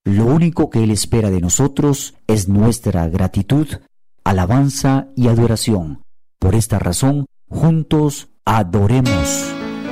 Lo único que Él espera de nosotros es nuestra gratitud, alabanza y adoración. Por esta razón, juntos adoremos.